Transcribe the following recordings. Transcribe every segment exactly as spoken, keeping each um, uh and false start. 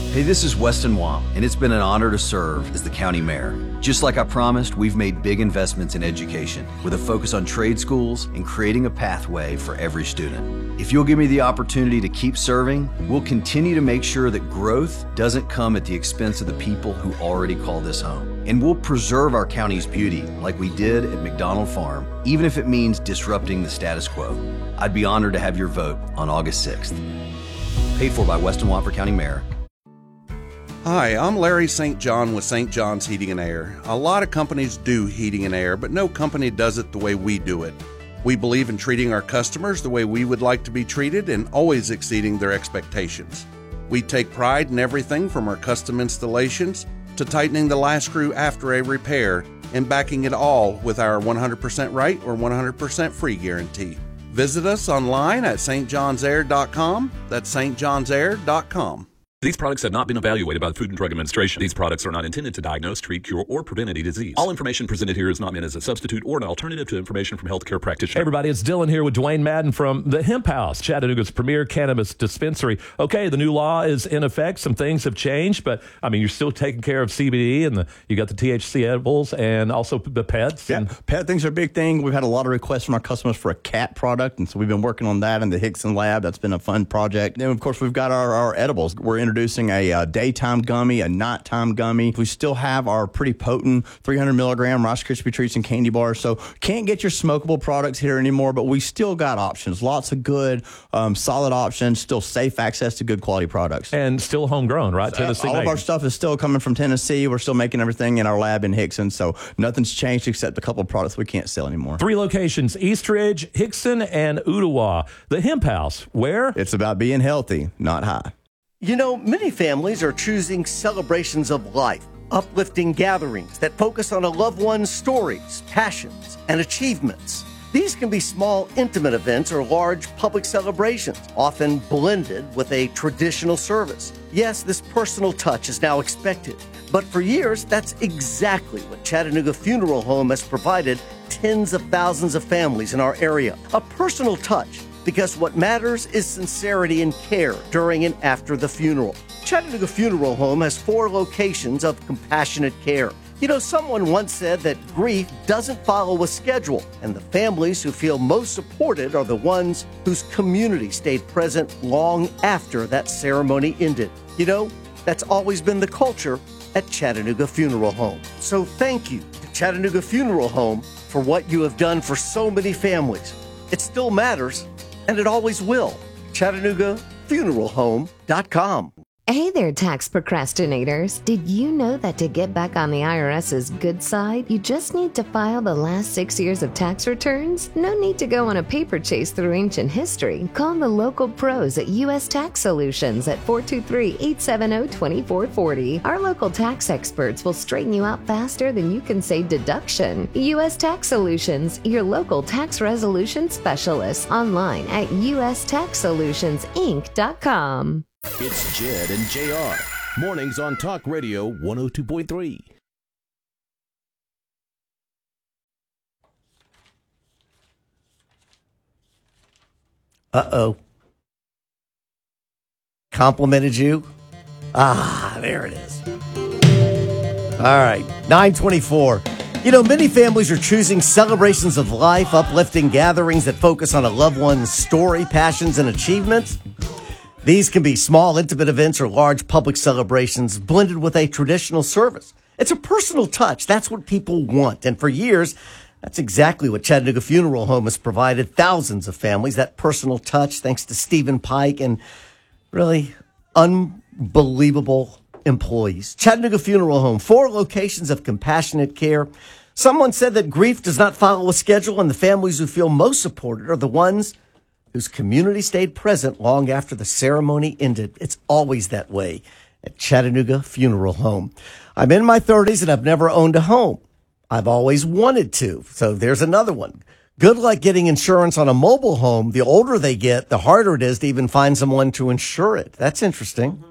Hey, this is Weston Wamp, and it's been an honor to serve as the county mayor. Just like I promised, we've made big investments in education with a focus on trade schools and creating a pathway for every student. If you'll give me the opportunity to keep serving, we'll continue to make sure that growth doesn't come at the expense of the people who already call this home. And we'll preserve our county's beauty like we did at McDonald Farm, even if it means disrupting the status quo. I'd be honored to have your vote on August sixth. Paid for by Weston Wamp for County Mayor. Hi, I'm Larry Saint John with Saint John's Heating and Air. A lot of companies do heating and air, but no company does it the way we do it. We believe in treating our customers the way we would like to be treated and always exceeding their expectations. We take pride in everything from our custom installations to tightening the last screw after a repair and backing it all with our one hundred percent right or one hundred percent free guarantee. Visit us online at s t johns air dot com. That's s t johns air dot com. These products have not been evaluated by the Food and Drug Administration. These products are not intended to diagnose, treat, cure, or prevent any disease. All information presented here is not meant as a substitute or an alternative to information from healthcare practitioners. Hey everybody, it's Dylan here with Dwayne Madden from the Hemp House, Chattanooga's premier cannabis dispensary. Okay, the new law is in effect. Some things have changed, but I mean, you're still taking care of C B D, and the, you got the T H C edibles and also the pets. Yeah, and pet things are a big thing. We've had a lot of requests from our customers for a cat product, and so we've been working on that in the Hickson lab. That's been a fun project. And then, of course, we've got our, our edibles. We're introducing a uh, daytime gummy, a nighttime gummy. We still have our pretty potent three hundred milligram Rice Krispie treats and candy bars. So can't get your smokable products here anymore, but we still got options. Lots of good, um, solid options. Still safe access to good quality products. And still homegrown, right? So Tennessee all made. of our stuff is still coming from Tennessee. We're still making everything in our lab in Hickson. So nothing's changed except a couple of products we can't sell anymore. Three locations, Eastridge, Hickson, and Ottawa. The Hemp House, where? It's about being healthy, not high. You know, many families are choosing celebrations of life, uplifting gatherings that focus on a loved one's stories, passions, and achievements. These can be small, intimate events or large public celebrations, often blended with a traditional service. Yes, this personal touch is now expected, but for years, that's exactly what Chattanooga Funeral Home has provided tens of thousands of families in our area. A personal touch. Because what matters is sincerity and care during and after the funeral. Chattanooga Funeral Home has four locations of compassionate care. You know, someone once said that grief doesn't follow a schedule, and the families who feel most supported are the ones whose community stayed present long after that ceremony ended. You know, that's always been the culture at Chattanooga Funeral Home. So thank you to Chattanooga Funeral Home for what you have done for so many families. It still matters. And it always will. Chattanooga Funeral Home dot com. Hey there, tax procrastinators. Did you know that to get back on the IRS's good side, you just need to file the last six years of tax returns? No need to go on a paper chase through ancient history. Call the local pros at U S Tax Solutions at four two three, eight seven zero, two four four zero. Our local tax experts will straighten you out faster than you can say deduction. U S Tax Solutions, your local tax resolution specialist. Online at U S tax solutions inc dot com. It's Jed and J R. Mornings on Talk Radio one oh two point three. Uh-oh. Complimented you? Ah, there it is. All right, nine twenty-four. You know, many families are choosing celebrations of life, uplifting gatherings that focus on a loved one's story, passions, and achievements. These can be small, intimate events or large public celebrations blended with a traditional service. It's a personal touch. That's what people want. And for years, that's exactly what Chattanooga Funeral Home has provided thousands of families, that personal touch, thanks to Stephen Pike and really unbelievable employees. Chattanooga Funeral Home, four locations of compassionate care. Someone said that grief does not follow a schedule, and the families who feel most supported are the ones whose community stayed present long after the ceremony ended. It's always that way at Chattanooga Funeral Home. I'm in my thirties and I've never owned a home. I've always wanted to. So there's another one. Good luck getting insurance on a mobile home. The older they get, the harder it is to even find someone to insure it. That's interesting.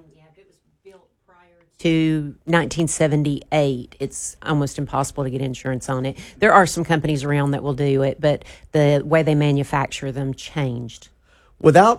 To nineteen seventy-eight, it's almost impossible to get insurance on it. There are some companies around that will do it, but the way they manufacture them changed. Without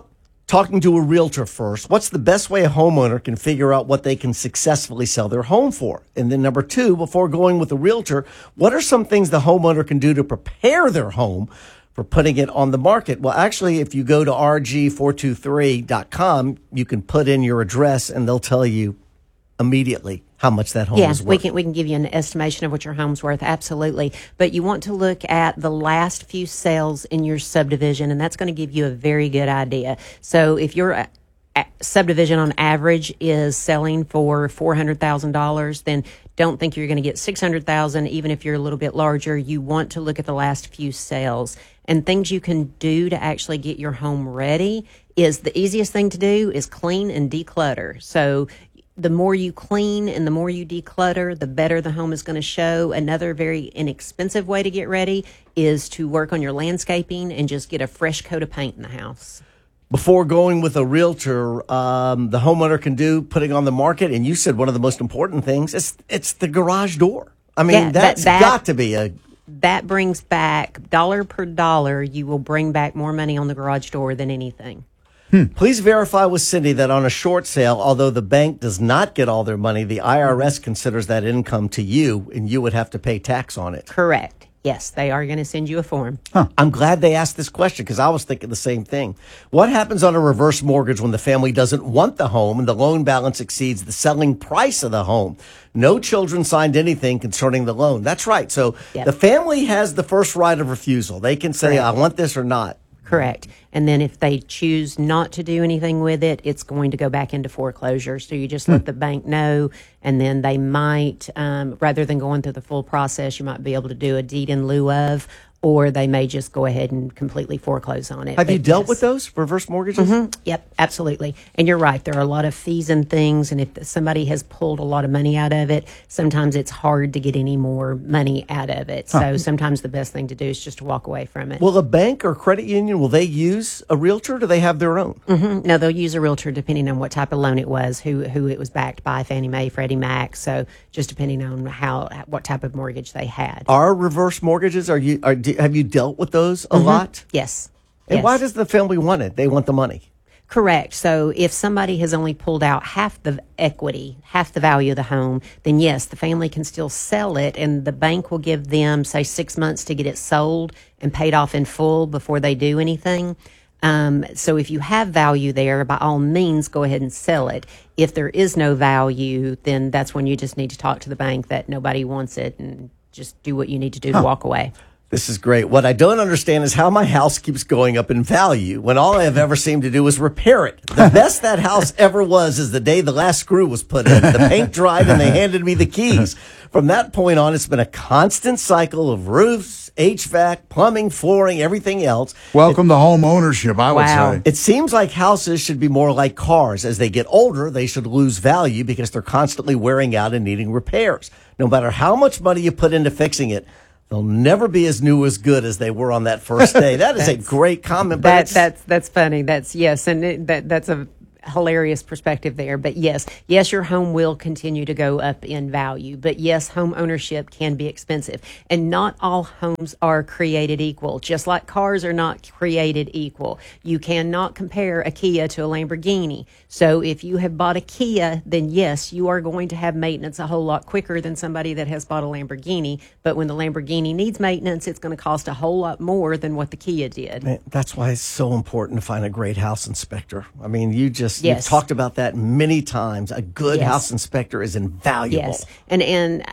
talking to a realtor first. What's the best way a homeowner can figure out what they can successfully sell their home for? And then number two, before going with a realtor, what are some things the homeowner can do to prepare their home for putting it on the market? Well, actually, if you go to R G four two three dot com, you can put in your address and they'll tell you immediately how much that home yeah, is worth. we can we can give you an estimation of what your home's worth, absolutely. But you want to look at the last few sales in your subdivision, and that's going to give you a very good idea. So if your uh, subdivision on average is selling for four hundred thousand dollars, then don't think you're going to get six hundred thousand dollars, even if you're a little bit larger. You want to look at the last few sales. And things you can do to actually get your home ready is the easiest thing to do is clean and declutter. So the more you clean and the more you declutter, the better the home is going to show. Another very inexpensive way to get ready is to work on your landscaping and just get a fresh coat of paint in the house. Before going with a realtor, um, the homeowner can do putting on the market. And you said one of the most important things is it's the garage door. I mean, Yeah, that- that's that- got to be a That brings back, dollar per dollar, you will bring back more money on the garage door than anything. Please verify with Cindy that on a short sale, although the bank does not get all their money, the I R S considers that income to you, and you would have to pay tax on it. Correct. Yes, they are going to send you a form. I'm glad they asked this question because I was thinking the same thing. What happens on a reverse mortgage when the family doesn't want the home and the loan balance exceeds the selling price of the home? No children signed anything concerning the loan. That's right. So Yep. the family has the first right of refusal. They can say, Correct. I want this or not. Correct. And then if they choose not to do anything with it, it's going to go back into foreclosure. So you just let the bank know, and then they might, um, rather than going through the full process, you might be able to do a deed in lieu of, or they may just go ahead and completely foreclose on it. Have you But dealt yes. with those reverse mortgages? Mhm. Yep, absolutely. And you're right. There are a lot of fees and things. And if somebody has pulled a lot of money out of it, sometimes it's hard to get any more money out of it. So sometimes the best thing to do is just to walk away from it. Will a bank or credit union, will they use a realtor or do they have their own? Mhm. No, they'll use a realtor depending on what type of loan it was, who who it was backed by, Fannie Mae, Freddie Mac. So just depending on how what type of mortgage they had. Are reverse mortgages, are you, are, do, have you dealt with those a lot? Yes. And Yes. why does the family want it? They want the money. Correct. So if somebody has only pulled out half the equity, half the value of the home, then yes, the family can still sell it, and the bank will give them, say, six months to get it sold and paid off in full before they do anything. Um, so if you have value there, by all means, go ahead and sell it. If there is no value, then that's when you just need to talk to the bank that nobody wants it and just do what you need to do to walk away. This is great. What I don't understand is how my house keeps going up in value when all I have ever seemed to do is repair it. The best that house ever was is the day the last screw was put in. The paint dried and they handed me the keys. From that point on, it's been a constant cycle of roofs, H V A C, plumbing, flooring, everything else. Welcome to home ownership, I would Wow. say. It seems like houses should be more like cars. As they get older, they should lose value because they're constantly wearing out and needing repairs. No matter how much money you put into fixing it, they'll never be as new as good as they were on that first day. That is a great comment. But That it's- that's that's funny. That's yes, and it, that that's a hilarious perspective there. But yes, yes, your home will continue to go up in value. But yes, home ownership can be expensive, and not all homes are created equal. Just like cars are not created equal, you cannot compare a Kia to a Lamborghini. So if you have bought a Kia, then yes, you are going to have maintenance a whole lot quicker than somebody that has bought a Lamborghini. But when the Lamborghini needs maintenance, it's going to cost a whole lot more than what the Kia did. Man, that's why it's so important to find a great house inspector. I mean, you just Yes. you've talked about that many times. A good Yes. house inspector is invaluable. Yes, and and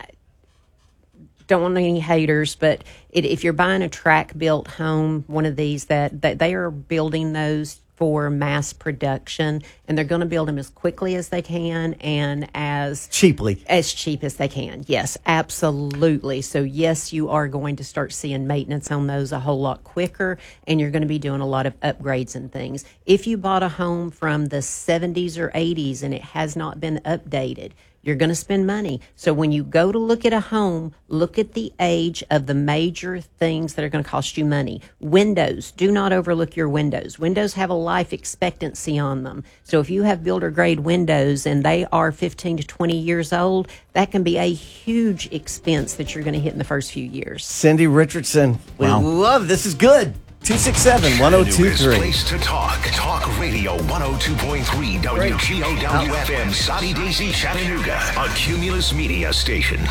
don't want any haters, but it, if you're buying a track built home, one of these that, that they are building those for mass production, and they're going to build them as quickly as they can and as Cheaply. as cheap as they can. Yes, absolutely. So yes, you are going to start seeing maintenance on those a whole lot quicker, and you're going to be doing a lot of upgrades and things. If you bought a home from the seventies or eighties and it has not been updated, you're going to spend money. So when you go to look at a home, look at the age of the major things that are going to cost you money. Windows, do not overlook your windows. Windows have a life expectancy on them. So if you have builder grade windows and they are fifteen to twenty years old, that can be a huge expense that you're going to hit in the first few years. Cindy Richardson, we Wow. love this. Is good. two six seven, one oh two Chattanooga's three. Place to talk. Talk Radio one oh two point three W G O W F M, Soddy Daisy, Chattanooga. A Cumulus Media station.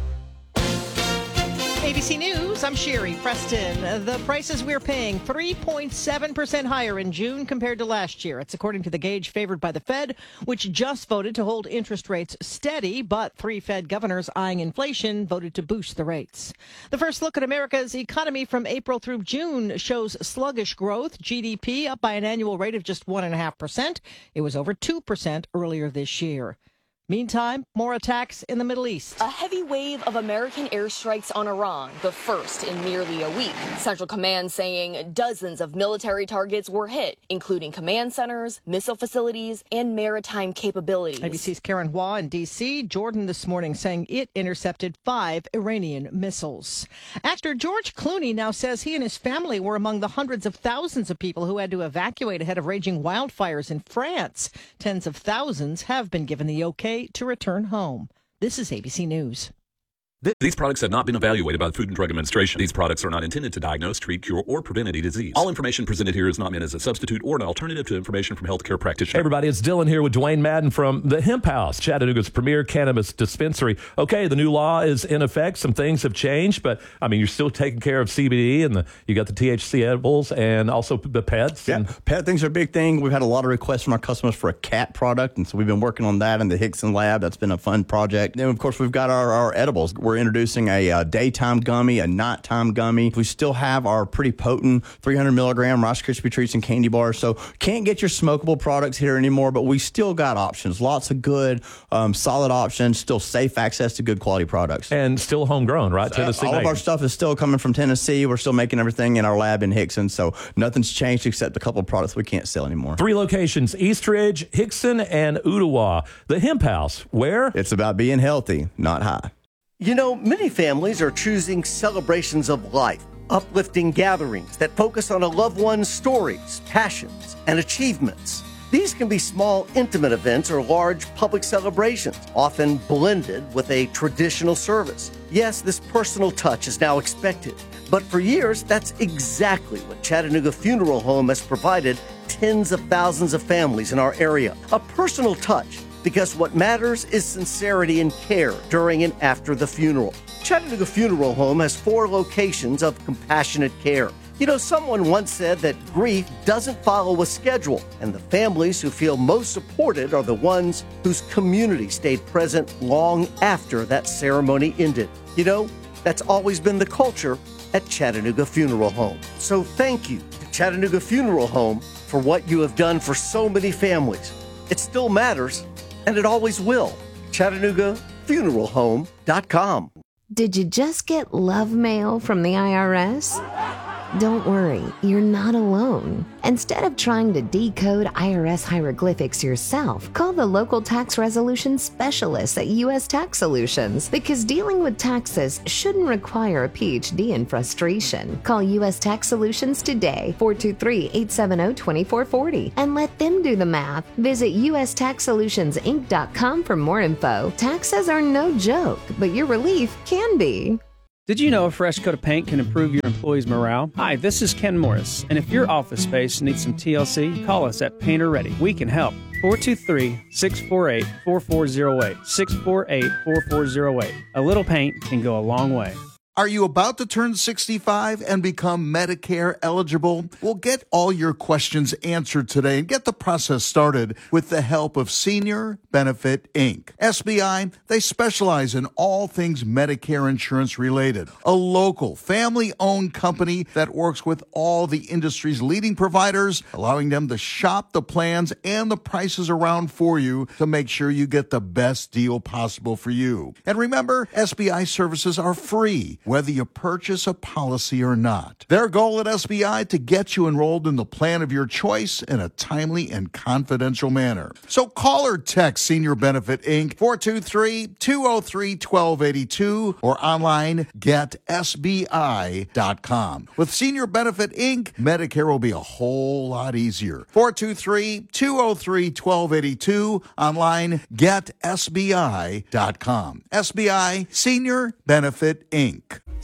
A B C News, I'm Sherry Preston. The prices we're paying three point seven percent higher in June compared to last year. It's according to the gauge favored by the Fed, which just voted to hold interest rates steady, but three Fed governors eyeing inflation voted to boost the rates. The first look at America's economy from April through June shows sluggish growth. G D P up by an annual rate of just one point five percent. It was over two percent earlier this year. Meantime, more attacks in the Middle East. A heavy wave of American airstrikes on Iran, the first in nearly a week. Central Command saying dozens of military targets were hit, including command centers, missile facilities, and maritime capabilities. A B C's Karen Hua in D C Jordan this morning saying it intercepted five Iranian missiles. Actor George Clooney now says he and his family were among the hundreds of thousands of people who had to evacuate ahead of raging wildfires in France. Tens of thousands have been given the okay to return home. This is A B C News. These products have not been evaluated by the Food and Drug Administration. These products are not intended to diagnose, treat, cure, or prevent any disease. All information presented here is not meant as a substitute or an alternative to information from healthcare practitioners. Hey everybody, it's Dylan here with Dwayne Madden from the Hemp House, Chattanooga's premier cannabis dispensary. Okay, the new law is in effect. Some things have changed, but I mean, you're still taking care of C B D, and the, you got the T H C edibles and also the pets. Yeah, and pet things are a big thing. We've had a lot of requests from our customers for a cat product, and so we've been working on that in the Hickson lab. That's been a fun project. Then, of course, we've got our, our edibles. We're introducing a, a daytime gummy, a nighttime gummy. We still have our pretty potent three hundred milligram Rice Krispie treats and candy bars. So can't get your smokable products here anymore, but we still got options. Lots of good, um, solid options. Still safe access to good quality products. And still homegrown, right? So, Tennessee all made. of our stuff is still coming from Tennessee. We're still making everything in our lab in Hickson. So nothing's changed except a couple of products we can't sell anymore. Three locations, Eastridge, Hickson, and Ottawa. The Hemp House, where? It's about being healthy, not high. You know, many families are choosing celebrations of life, uplifting gatherings that focus on a loved one's stories, passions, and achievements. These can be small, intimate events or large public celebrations, often blended with a traditional service. Yes, this personal touch is now expected, but for years, that's exactly what Chattanooga Funeral Home has provided tens of thousands of families in our area. A personal touch, because what matters is sincerity and care during and after the funeral. Chattanooga Funeral Home has four locations of compassionate care. You know, someone once said that grief doesn't follow a schedule, and the families who feel most supported are the ones whose community stayed present long after that ceremony ended. You know, that's always been the culture at Chattanooga Funeral Home. So thank you to Chattanooga Funeral Home for what you have done for so many families. It still matters, and it always will. Chattanooga Funeral Home dot com. Did you just get love mail from the I R S? Don't worry, you're not alone. Instead of trying to decode I R S hieroglyphics yourself, call the local tax resolution specialists at U S Tax Solutions, because dealing with taxes shouldn't require a P H D in frustration. Call U S Tax Solutions today, four two three, eight seven zero, two four four zero, and let them do the math. Visit U S Tax Solutions Inc dot com for more info. Taxes are no joke, but your relief can be. Did you know a fresh coat of paint can improve your employees' morale? Hi, this is Ken Morris, and if your office space needs some T L C, call us at Painter Ready. We can help. four two three, six four eight, four four zero eight, six four eight, four four zero eight. A little paint can go a long way. Are you about to turn sixty-five and become Medicare eligible? Well, get all your questions answered today and get the process started with the help of Senior Benefit Incorporated. S B I, they specialize in all things Medicare insurance related. A local, family-owned company that works with all the industry's leading providers, allowing them to shop the plans and the prices around for you to make sure you get the best deal possible for you. And remember, S B I services are free, whether you purchase a policy or not. Their goal at S B I to get you enrolled in the plan of your choice in a timely and confidential manner. So call or text Senior Benefit Incorporated, four two three, two zero three, one two eight two, or online get S B I dot com. With Senior Benefit Incorporated, Medicare will be a whole lot easier. four two three, two zero three, one two eight two, online get S B I dot com. S B I, Senior Benefit Incorporated.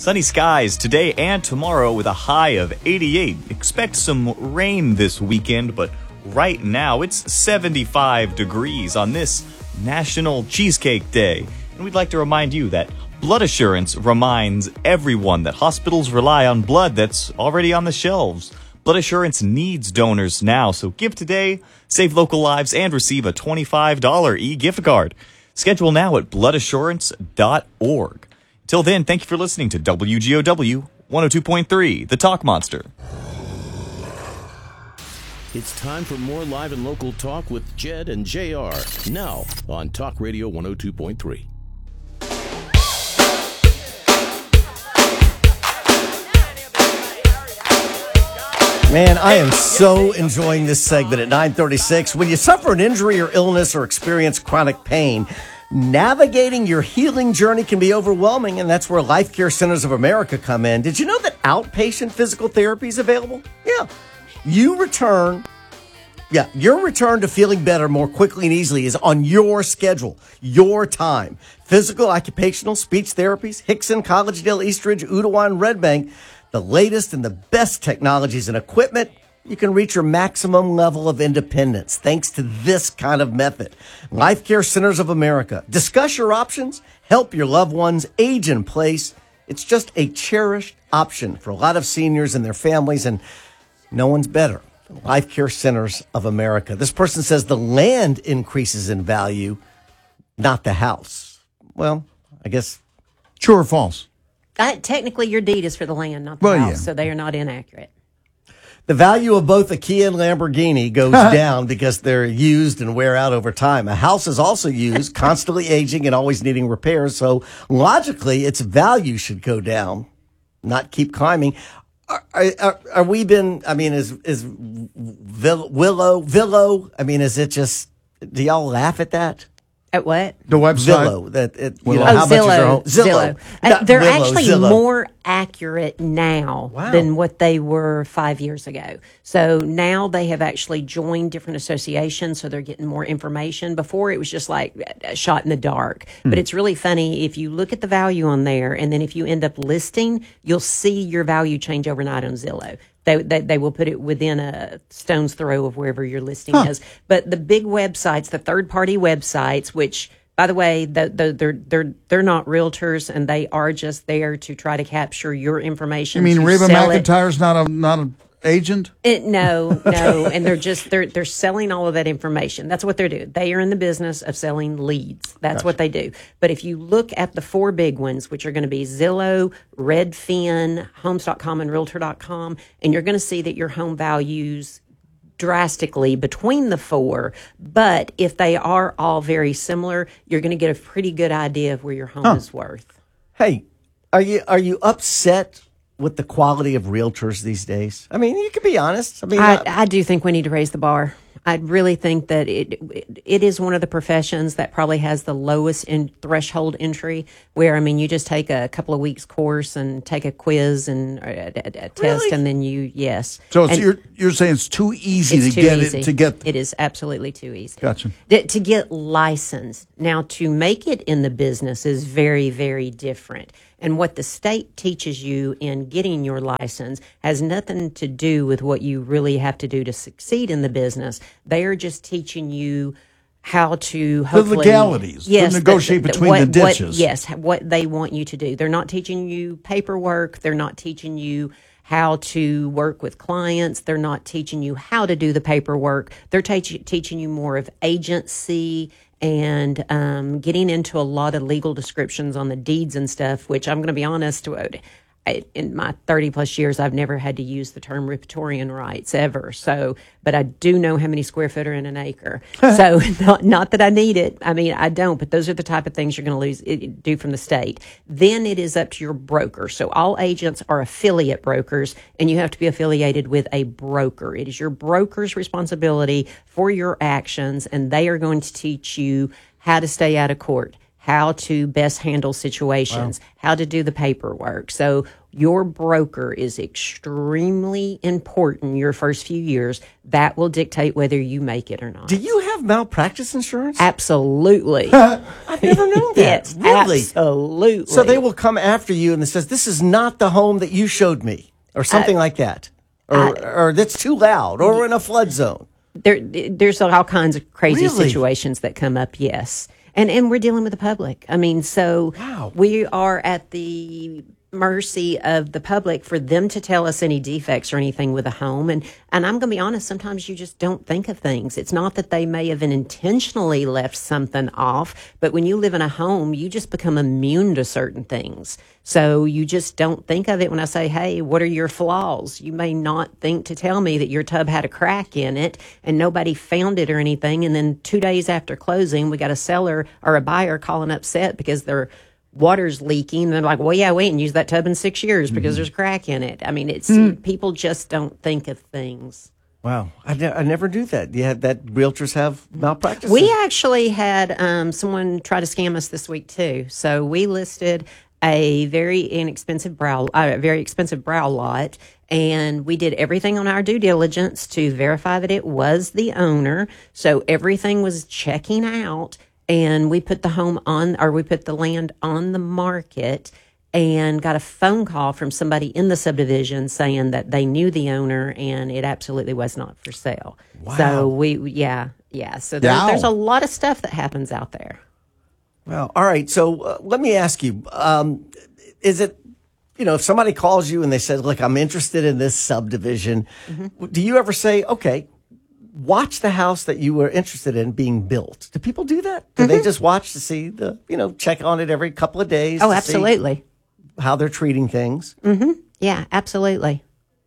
Sunny skies today and tomorrow with a high of eighty-eight. Expect some rain this weekend, but right now it's seventy-five degrees on this National Cheesecake Day. And we'd like to remind you that Blood Assurance reminds everyone that hospitals rely on blood that's already on the shelves. Blood Assurance needs donors now, so give today, save local lives, and receive a twenty-five dollars e-gift card. Schedule now at blood assurance dot org. Till then, thank you for listening to W G O W one oh two point three, The Talk Monster. It's time for more live and local talk with Jed and J R. Now on Talk Radio one oh two point three. Man, I am so enjoying this segment at nine thirty-six. When you suffer an injury or illness or experience chronic pain, navigating your healing journey can be overwhelming, and that's where Life Care Centers of America come in. Did you know that outpatient physical therapy is available? Yeah. You return, yeah, your return to feeling better more quickly and easily is on your schedule, your time. Physical, occupational, speech therapies, Hickson, Collegedale, Eastridge, Udawan, Red Bank, the latest and the best technologies and equipment. You can reach your maximum level of independence thanks to this kind of method. Life Care Centers of America. Discuss your options. Help your loved ones age in place. It's just a cherished option for a lot of seniors and their families, and no one's better than Life Care Centers of America. This person says the land increases in value, not the house. Well, I guess. True or false? Uh, technically, your deed is for the land, not the Well, house, yeah. so they are not inaccurate. The value of both a Kia and Lamborghini goes down because they're used and wear out over time. A house is also used, constantly aging and always needing repairs. So logically, its value should go down, not keep climbing. Are, are, are we been, I mean, is, is Vill- Willow, Villo, I mean, is it just, do y'all laugh at that? At what? The website. Villo. That it, you Oh, know, how much is your Zillow. home? Zillow. Uh, Not they're Willow, actually Zillow. more accurate now Wow. than what they were five years ago. So now they have actually joined different associations, so they're getting more information. Before it was just like a shot in the dark. Hmm. But it's really funny if you look at the value on there, and then if you end up listing, you'll see your value change overnight on Zillow. They, they they will put it within a stone's throw of wherever your listing Huh. is. But the big websites, the third party websites, which by the way, the, the, they're they're they're not realtors, and they are just there to try to capture your information. You mean to Reba sell it. McEntire's not a not an agent? It, no, no, and they're just they're they're selling all of that information. That's what they're doing. They are in the business of selling leads. That's Gotcha. what they do. But if you look at the four big ones, which are going to be Zillow, Redfin, Homes dot com, and Realtor dot com, and you're going to see that your home values drastically between the four, but if they are all very similar, you're going to get a pretty good idea of where your home Huh. is worth. Hey, are you are you upset with the quality of realtors these days? I mean, you can be honest. I mean, I, uh, I do think we need to raise the bar. I really think that it, it it is one of the professions that probably has the lowest in threshold entry. Where I mean, you just take a couple of weeks course and take a quiz and a, a, a test, and then you yes. So it's, And you're you're saying it's too easy it's to too get easy. it to get. It is absolutely too easy. Gotcha. D- to get licensed. Now, to make it in the business is very, very different. And what the state teaches you in getting your license has nothing to do with what you really have to do to succeed in the business. They are just teaching you how to hopefully legalities, to negotiate between what, the ditches. What, yes, what they want you to do. They're not teaching you paperwork. They're not teaching you how to work with clients. They're not teaching you how to do the paperwork. They're teach- teaching you more of agency and um, getting into a lot of legal descriptions on the deeds and stuff, which I'm going to be honest, I, in my thirty plus years, I've never had to use the term Riparian rights ever. So, but I do know how many square foot are in an acre. So not, not that I need it. I mean, I don't, but those are the type of things you're going to lose it, do from the state. Then it is up to your broker. So all agents are affiliate brokers, and you have to be affiliated with a broker. It is your broker's responsibility for your actions, and they are going to teach you how to stay out of court, how to best handle situations, wow. how to do the paperwork. So your broker is extremely important your first few years. That will dictate whether you make it or not. Do you have malpractice insurance? Absolutely. I've never known that. Yes, really? Absolutely. So they will come after you and it says, this is not the home that you showed me, or something uh, like that. Or, uh, or that's too loud, or we're in a flood zone. There, there's all kinds of crazy Really? situations that come up, yes. And and we're dealing with the public. I mean, so wow. we are at the mercy of the public for them to tell us any defects or anything with a home. And, and I'm going to be honest, sometimes you just don't think of things. It's not that they may have intentionally left something off, but when you live in a home, you just become immune to certain things. So you just don't think of it when I say, hey, what are your flaws? You may not think to tell me that your tub had a crack in it and nobody found it or anything. And then two days after closing, we got a seller or a buyer calling upset because their water's leaking. And they're like, well, yeah, we ain't used that tub in six years because mm-hmm. there's a crack in it. I mean, it's mm. people just don't think of things. Wow. I, ne- I never do that. You have that realtors have malpractice? We actually had um, someone try to scam us this week too. So we listed a very inexpensive brow, uh, very expensive brow lot, and we did everything on our due diligence to verify that it was the owner. So everything was checking out, and we put the home on, or we put the land on the market, and got a phone call from somebody in the subdivision saying that they knew the owner, and it absolutely was not for sale. Wow. So we, yeah, yeah. So there, Wow. there's a lot of stuff that happens out there. Well, all right. So uh, let me ask you, um, is it, you know, if somebody calls you and they said, look, I'm interested in this subdivision, mm-hmm. do you ever say, okay, watch the house that you were interested in being built? Do people do that? Do mm-hmm. they just watch to see the, you know, check on it every couple of days? Oh, absolutely. How they're treating things? Mm-hmm. Yeah, absolutely.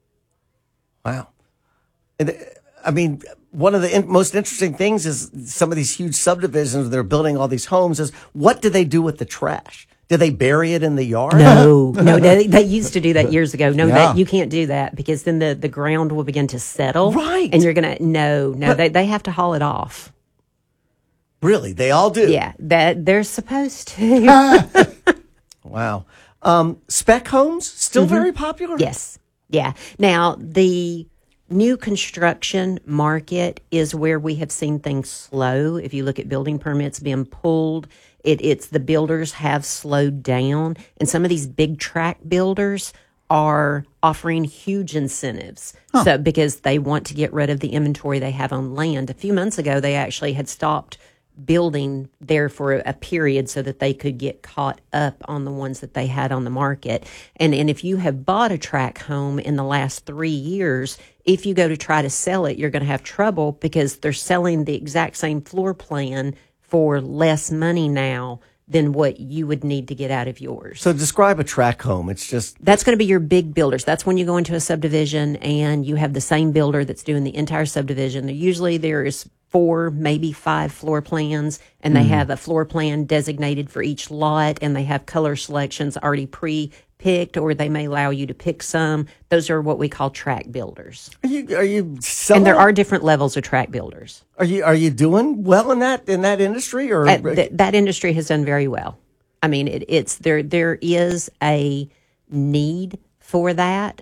Wow. And, I mean, one of the in- most interesting things is some of these huge subdivisions where they're building all these homes is what do they do with the trash? Do they bury it in the yard? No, no, they, they used to do that years ago. No, Yeah. that, you can't do that because then the, the ground will begin to settle. Right. And you're going to, no, no, But- they, they have to haul it off. Really? They all do? Yeah, that they're supposed to. Wow. Um, spec homes, still Mm-hmm. very popular? Yes. Yeah. Now, the new construction market is where we have seen things slow. If you look at building permits being pulled, it, it's the builders have slowed down. And some of these big tract builders are offering huge incentives. Huh. So because they want to get rid of the inventory they have on land. A few months ago, they actually had stopped building there for a period so that they could get caught up on the ones that they had on the market. And and if you have bought a tract home in the last three years, if you go to try to sell it, you're going to have trouble because they're selling the exact same floor plan for less money now than what you would need to get out of yours. So describe a tract home. It's just... That's going to be your big builders. That's when you go into a subdivision and you have the same builder that's doing the entire subdivision. Usually there is four, maybe five floor plans, and they Mhm. have a floor plan designated for each lot, and they have color selections already pre-picked, or they may allow you to pick some. Those are what we call tract builders. Are you, are you selling? And there are different levels of tract builders. Are you, are you doing well in that, in that industry? Or Uh, th- that industry has done very well. I mean, it, it's there. There is a need for that.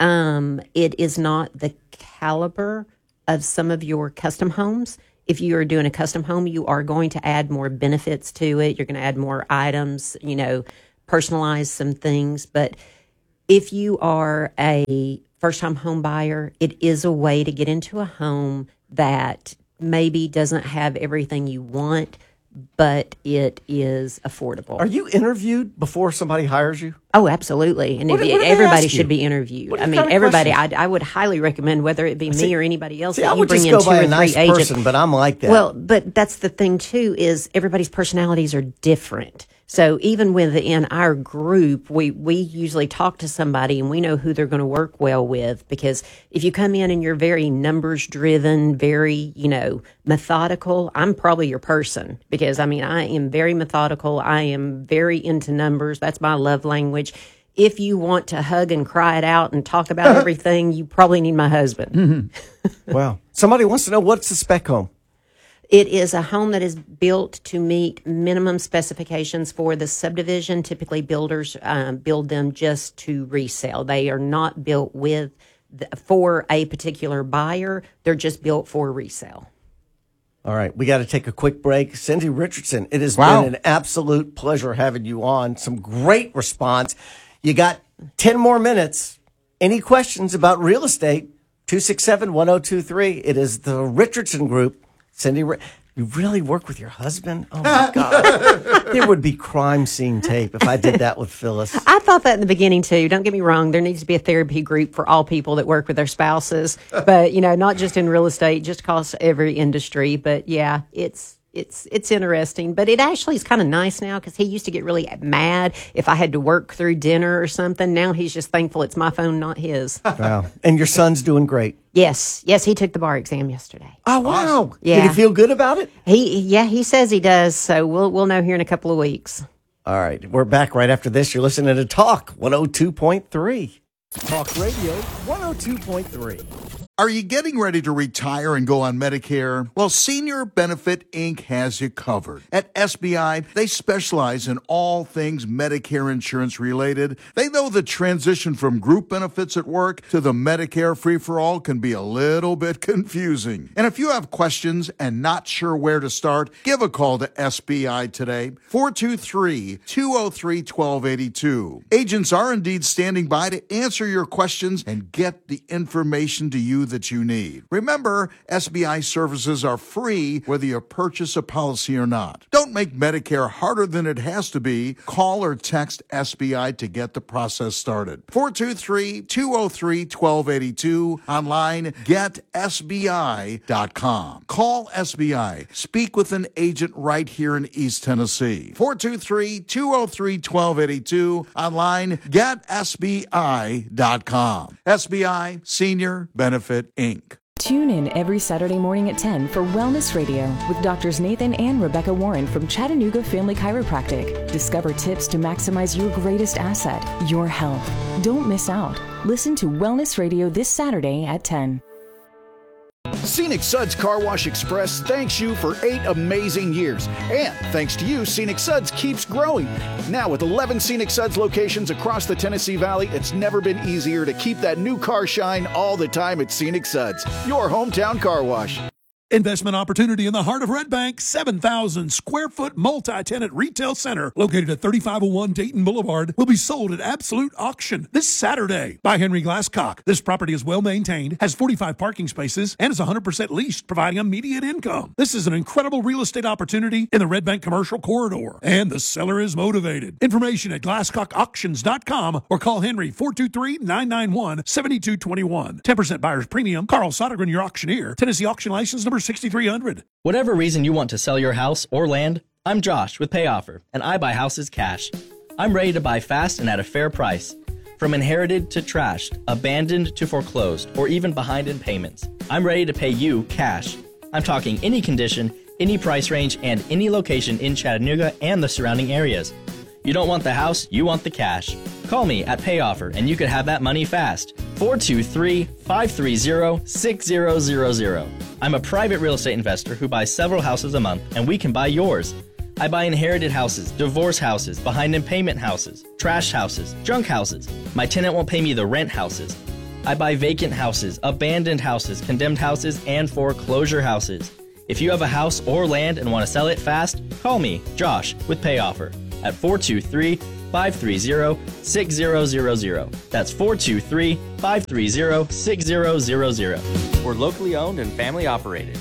Um, it is not the caliber of some of your custom homes. If you are doing a custom home, you are going to add more benefits to it. You're going to add more items, you know, personalize some things. But if you are a first-time home buyer, it is a way to get into a home that maybe doesn't have everything you want, but it is affordable. Are you interviewed before somebody hires you? Oh, absolutely. And What if, do- what do they everybody ask you? should be interviewed. What I kind mean, of everybody, questions? I, I would highly recommend, whether it be me See- or anybody else, See, that I you would bring just in go two by or a three nice agents. person, but I'm like that. Well, but that's the thing, too, is everybody's personalities are different. So even within our group, we, we usually talk to somebody and we know who they're going to work well with. Because if you come in and you're very numbers driven, very, you know, methodical, I'm probably your person. Because, I mean, I am very methodical. I am very into numbers. That's my love language. If you want to hug and cry it out and talk about everything, you probably need my husband. Wow. Somebody wants to know, what's a spec home? It is a home that is built to meet minimum specifications for the subdivision. Typically, builders um, build them just to resell. They are not built with the, for a particular buyer. They're just built for resale. All right, we got to take a quick break. Cindy Richardson, it has Wow. been an absolute pleasure having you on. Some great response. You got ten more minutes. Any questions about real estate? two six seven, one oh two three. It is the Richardson Group. Cindy, you really work with your husband? Oh, my God. There would be crime scene tape if I did that with Phyllis. I thought that in the beginning, too. Don't get me wrong. There needs to be a therapy group for all people that work with their spouses. But, you know, not just in real estate, just across every industry. But, yeah, it's it's it's interesting. But it actually is kind of nice now because he used to get really mad if I had to work through dinner or something. Now he's just thankful it's my phone, not his. Wow. And your son's doing great. Yes. Yes, he took the bar exam yesterday. Oh, wow. Yeah. Did he feel good about it? He, yeah, he says he does. So we'll we'll know here in a couple of weeks. All right. We're back right after this. You're listening to Talk one oh two point three. Talk Radio one oh two point three. Are you getting ready to retire and go on Medicare? Well, Senior Benefit Incorporated has you covered. At S B I, they specialize in all things Medicare insurance related. They know the transition from group benefits at work to the Medicare free-for-all can be a little bit confusing. And if you have questions and not sure where to start, give a call to S B I today, four two three, two oh three, one two eight two. Agents are indeed standing by to answer your questions and get the information to you that you need. Remember, S B I services are free whether you purchase a policy or not. Don't make Medicare harder than it has to be. Call or text S B I to get the process started. four two three, two oh three, one two eight two. Online, get S B I dot com. Call S B I. Speak with an agent right here in East Tennessee. four two three, two oh three, one two eight two. Online, get S B I dot com. S B I, Senior Benefit Incorporated. Tune in every Saturday morning at ten for Wellness Radio with Doctors Nathan and Rebecca Warren from Chattanooga Family Chiropractic. Discover tips to maximize your greatest asset, your health. Don't miss out. Listen to Wellness Radio this Saturday at ten. Scenic Suds Car Wash Express thanks you for eight amazing years. And thanks to you, Scenic Suds keeps growing. Now with eleven Scenic Suds locations across the Tennessee Valley, it's never been easier to keep that new car shine all the time at Scenic Suds, your hometown car wash. Investment opportunity in the heart of Red Bank, seven thousand square foot multi-tenant retail center located at thirty-five oh one Dayton Boulevard will be sold at absolute auction this Saturday by Henry Glasscock. This property is well maintained, has forty-five parking spaces, and is one hundred percent leased, providing immediate income. This is an incredible real estate opportunity in the Red Bank commercial corridor, and the seller is motivated. Information at glasscock auctions dot com or call Henry four two three, nine nine one, seven two two one. ten percent buyer's premium. Carl Sodergren, your auctioneer. Tennessee auction license number sixty-three hundred. Whatever reason you want to sell your house or land, I'm Josh with PayOffer, and I buy houses cash. I'm ready to buy fast and at a fair price. From inherited to trashed, abandoned to foreclosed, or even behind in payments, I'm ready to pay you cash. I'm talking any condition, any price range, and any location in Chattanooga and the surrounding areas. You don't want the house, you want the cash. Call me at PayOffer and you could have that money fast. four two three, five three zero, six zero zero zero. I'm a private real estate investor who buys several houses a month, and we can buy yours. I buy inherited houses, divorce houses, behind in payment houses, trash houses, junk houses. My tenant won't pay me the rent houses. I buy vacant houses, abandoned houses, condemned houses, and foreclosure houses. If you have a house or land and want to sell it fast, call me, Josh, with PayOffer at four two three, five three zero, six zero zero zero. That's four two three, five three zero, six zero zero zero. We're locally owned and family operated.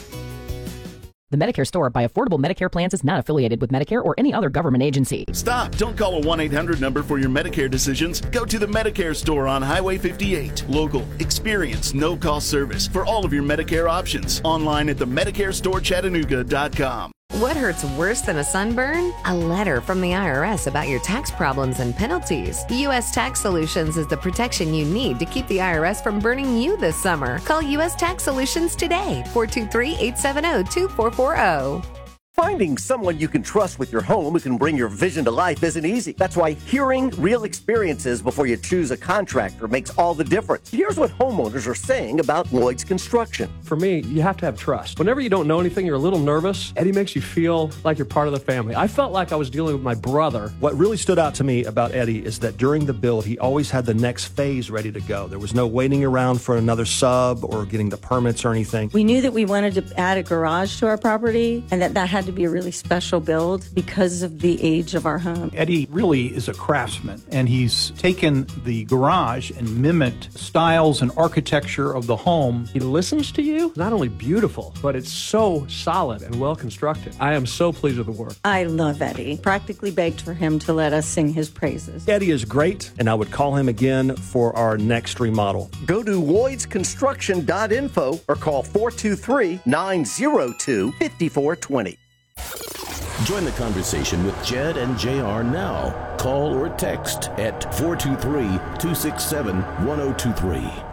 The Medicare Store by Affordable Medicare Plans is not affiliated with Medicare or any other government agency. Stop! Don't call a one eight hundred number for your Medicare decisions. Go to the Medicare Store on Highway fifty-eight. Local, experienced, no-cost service for all of your Medicare options. Online at the medicare store chattanooga dot com. What hurts worse than a sunburn? A letter from the I R S about your tax problems and penalties. U S Tax Solutions is the protection you need to keep the I R S from burning you this summer. Call U S Tax Solutions today, four two three, eight seven zero, two four four zero. Finding someone you can trust with your home who can bring your vision to life isn't easy. That's why hearing real experiences before you choose a contractor makes all the difference. Here's what homeowners are saying about Lloyd's Construction. For me, you have to have trust. Whenever you don't know anything, you're a little nervous. Eddie makes you feel like you're part of the family. I felt like I was dealing with my brother. What really stood out to me about Eddie is that during the build, he always had the next phase ready to go. There was no waiting around for another sub or getting the permits or anything. We knew that we wanted to add a garage to our property and that that had to be a really special build because of the age of our home. Eddie really is a craftsman, and he's taken the garage and mimicked styles and architecture of the home. He listens to you. Not only beautiful, but it's so solid and well constructed. I am so pleased with the work. I love Eddie. Practically begged for him to let us sing his praises. Eddie is great, and I would call him again for our next remodel. Go to lloyds construction dot info or call four two three, nine zero two, five four two zero. Join the conversation with Jed and J R now. Call or text at four two three, two six seven, one zero two three.